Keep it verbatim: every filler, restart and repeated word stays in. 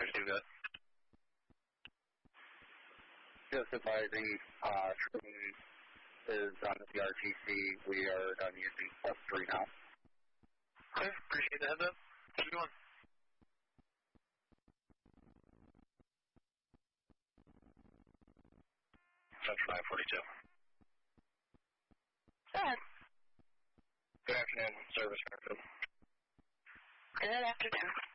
thirty-two, good. Just advising, uh, Truman is on the R T C. We are done using plus three now. Okay, appreciate the heads up. Keep going. Central nine forty-two. Go ahead. Good afternoon, service. Good afternoon.